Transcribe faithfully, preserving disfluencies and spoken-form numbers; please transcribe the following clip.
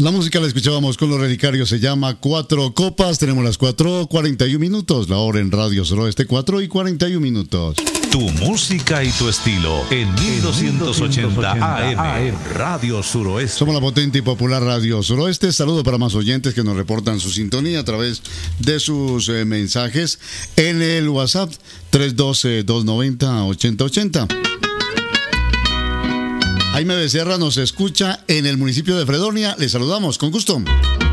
La música la escuchábamos con los relicarios, se llama Cuatro Copas. Tenemos las cuatro cuarenta y un minutos, la hora en Radio Suroeste, cuatro y cuarenta y un minutos. Tu música y tu estilo en mil doscientos ochenta A M, Radio Suroeste. Somos la potente y popular Radio Suroeste. Saludo para más oyentes que nos reportan su sintonía a través de sus eh, mensajes en el WhatsApp tres uno dos, dos nueve cero, ocho cero ocho cero. Jaime Becerra nos escucha en el municipio de Fredonia. Le saludamos con gusto.